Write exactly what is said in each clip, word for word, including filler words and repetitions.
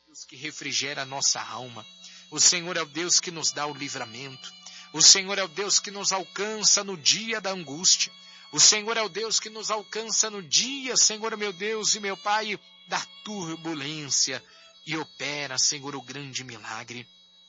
Deus que refrigera a nossa alma. O Senhor é o Deus que nos dá o livramento. O Senhor é o Deus que nos alcança no dia da angústia. O Senhor é o Deus que nos alcança no dia, Senhor meu Deus e meu Pai, da turbulência e opera, Senhor, o grande milagre.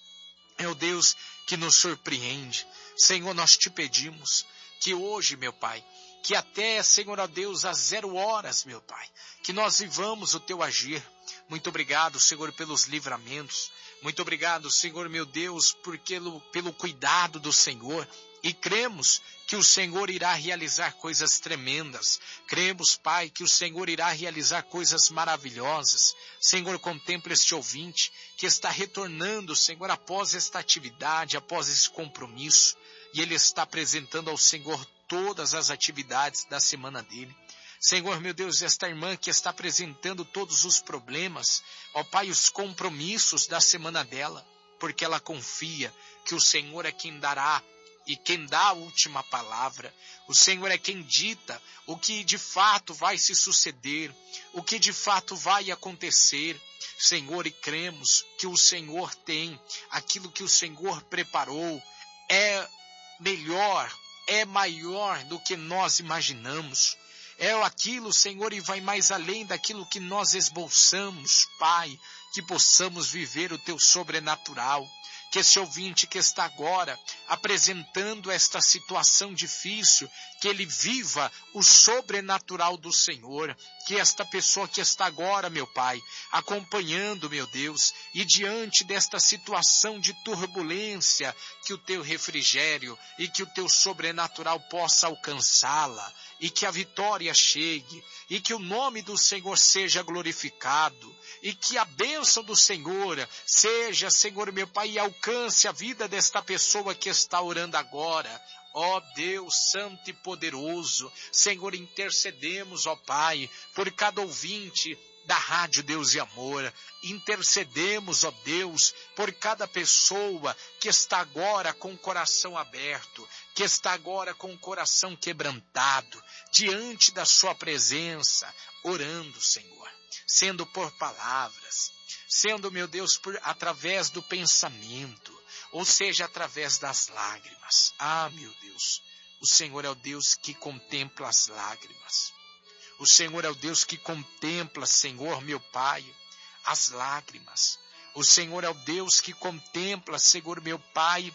É o Deus que nos surpreende. Senhor, nós te pedimos que hoje, meu Pai, que até, Senhor, ó Deus, às zero horas, meu Pai, que nós vivamos o teu agir. Muito obrigado, Senhor, pelos livramentos. Muito obrigado, Senhor, meu Deus, por, pelo, pelo cuidado do Senhor. E cremos que o Senhor irá realizar coisas tremendas. Cremos, Pai, que o Senhor irá realizar coisas maravilhosas. Senhor, contempla este ouvinte que está retornando, Senhor, após esta atividade, após esse compromisso. E ele está apresentando ao Senhor todas as atividades da semana dele. Senhor, meu Deus, esta irmã que está apresentando todos os problemas, ó Pai, os compromissos da semana dela, porque ela confia que o Senhor é quem dará e quem dá a última palavra. O Senhor é quem dita o que de fato vai se suceder, o que de fato vai acontecer. Senhor, e cremos que o Senhor tem aquilo que o Senhor preparou, é melhor, é maior do que nós imaginamos. É aquilo, Senhor, e vai mais além daquilo que nós esboçamos, Pai, que possamos viver o teu sobrenatural. Que esse ouvinte que está agora apresentando esta situação difícil, que ele viva o sobrenatural do Senhor. Que esta pessoa que está agora, meu Pai, acompanhando, meu Deus, e diante desta situação de turbulência, que o teu refrigério e que o teu sobrenatural possa alcançá-la, e que a vitória chegue, e que o nome do Senhor seja glorificado, e que a bênção do Senhor seja, Senhor meu Pai, e alcance a vida desta pessoa que está orando agora. Ó Deus santo e poderoso, Senhor, intercedemos, ó Pai, por cada ouvinte da Rádio Deus e Amor. Intercedemos, ó Deus, por cada pessoa que está agora com o coração aberto, que está agora com o coração quebrantado, diante da sua presença, orando, Senhor, sendo por palavras, sendo, meu Deus, por, através do pensamento, ou seja, através das lágrimas. Ah, meu Deus, o Senhor é o Deus que contempla as lágrimas. O Senhor é o Deus que contempla, Senhor, meu Pai, as lágrimas. O Senhor é o Deus que contempla, Senhor, meu Pai,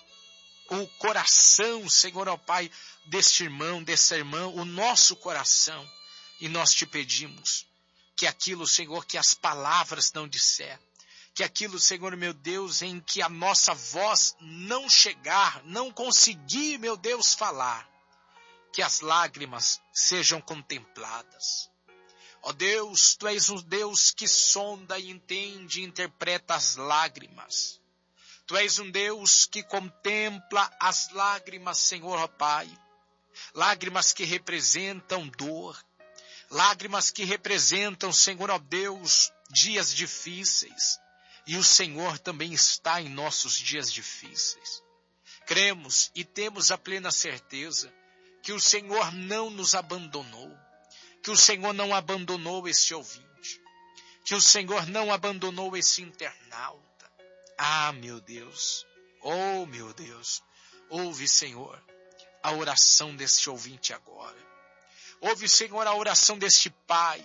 o coração, Senhor, ó Pai, deste irmão, dessa irmã, o nosso coração. E nós te pedimos que aquilo, Senhor, que as palavras não disseram, que aquilo, Senhor, meu Deus, em que a nossa voz não chegar, não conseguir, meu Deus, falar, que as lágrimas sejam contempladas. Ó Deus, Tu és um Deus que sonda e entende e interpreta as lágrimas. Tu és um Deus que contempla as lágrimas, Senhor, ó Pai. Lágrimas que representam dor. Lágrimas que representam, Senhor, ó Deus, dias difíceis. E o Senhor também está em nossos dias difíceis. Cremos e temos a plena certeza que o Senhor não nos abandonou, que o Senhor não abandonou esse ouvinte, que o Senhor não abandonou esse internauta. Ah, meu Deus, oh, meu Deus, ouve, Senhor, a oração deste ouvinte agora. Ouve, Senhor, a oração deste pai.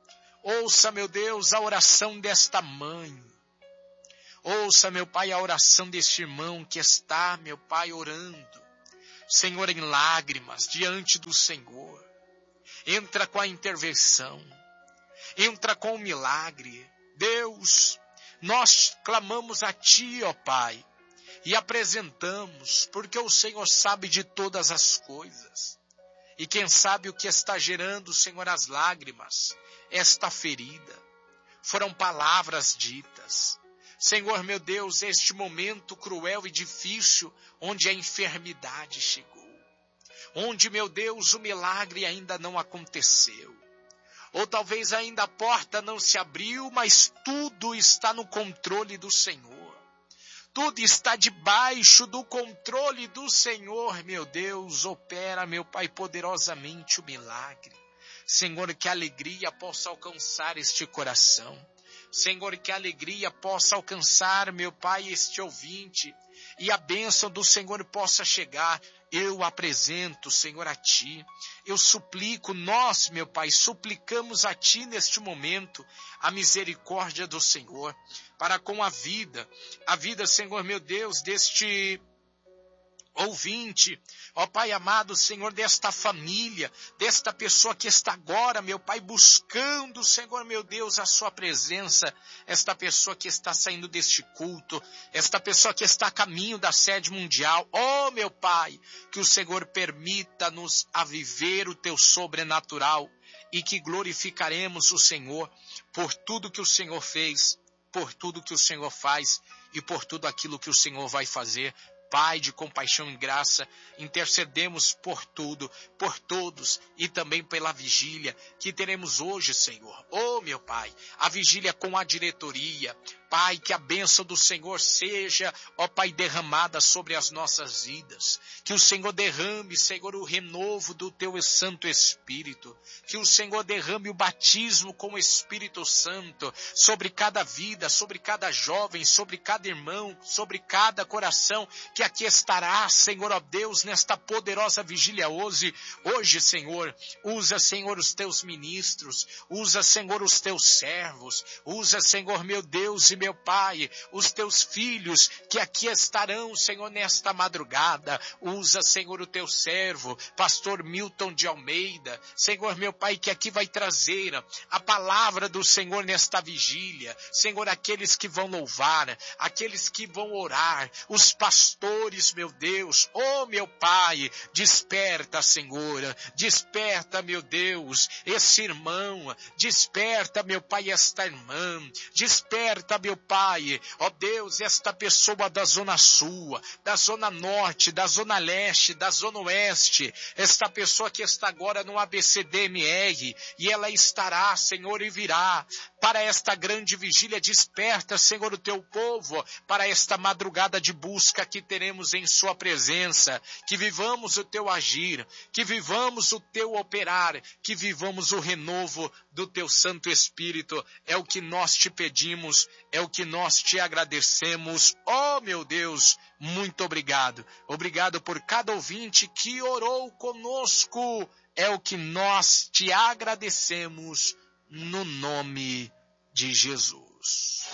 Ouça, meu Deus, a oração desta mãe. Ouça, meu Pai, a oração deste irmão que está, meu Pai, orando, Senhor, em lágrimas, diante do Senhor. Entra com a intervenção, entra com o milagre. Deus, nós clamamos a Ti, ó Pai, e apresentamos, porque o Senhor sabe de todas as coisas. E quem sabe o que está gerando, Senhor, as lágrimas, esta ferida, foram palavras ditas. Senhor, meu Deus, este momento cruel e difícil, onde a enfermidade chegou, onde, meu Deus, o milagre ainda não aconteceu, ou talvez ainda a porta não se abriu, mas tudo está no controle do Senhor, tudo está debaixo do controle do Senhor, meu Deus. Opera, meu Pai, poderosamente o milagre. Senhor, que a alegria possa alcançar este coração. Senhor, que a alegria possa alcançar, meu Pai, este ouvinte, e a bênção do Senhor possa chegar. Eu apresento, Senhor, a Ti. Eu suplico, nós, meu Pai, suplicamos a Ti neste momento a misericórdia do Senhor para com a vida, a vida, Senhor, meu Deus, deste ouvinte, ó Pai amado, Senhor, desta família, desta pessoa que está agora, meu Pai, buscando, Senhor, meu Deus, a sua presença, esta pessoa que está saindo deste culto, esta pessoa que está a caminho da sede mundial, ó meu Pai, que o Senhor permita-nos a viver o Teu sobrenatural e que glorificaremos o Senhor por tudo que o Senhor fez, por tudo que o Senhor faz e por tudo aquilo que o Senhor vai fazer. Pai de compaixão e graça, intercedemos por tudo, por todos e também pela vigília que teremos hoje, Senhor. Oh, meu Pai, a vigília com a diretoria. Pai, que a bênção do Senhor seja, ó Pai, derramada sobre as nossas vidas. Que o Senhor derrame, Senhor, o renovo do Teu Santo Espírito. Que o Senhor derrame o batismo com o Espírito Santo sobre cada vida, sobre cada jovem, sobre cada irmão, sobre cada coração que aqui estará, Senhor, ó Deus, nesta poderosa vigília hoje. Hoje, Senhor, usa, Senhor, os Teus ministros, usa, Senhor, os Teus servos, usa, Senhor, meu Deus e meu Pai, os Teus filhos que aqui estarão, Senhor, nesta madrugada. Usa, Senhor, o Teu servo, pastor Milton de Almeida, Senhor, meu Pai, que aqui vai trazer a palavra do Senhor nesta vigília. Senhor, aqueles que vão louvar, aqueles que vão orar, os pastores, meu Deus, oh, meu Pai, desperta, Senhor, desperta, meu Deus, esse irmão, desperta, meu Pai, esta irmã, desperta, meu Pai, ó Deus, esta pessoa da zona sul, da zona norte, da zona leste, da zona oeste, esta pessoa que está agora no A B C D M R, e ela estará, Senhor, e virá para esta grande vigília. Desperta, Senhor, o Teu povo para esta madrugada de busca que teremos em Sua presença, que vivamos o Teu agir, que vivamos o Teu operar, que vivamos o renovo do Teu Santo Espírito. É o que nós Te pedimos, é o que nós Te agradecemos. Oh, meu Deus, muito obrigado. Obrigado por cada ouvinte que orou conosco. É o que nós Te agradecemos no nome de Jesus.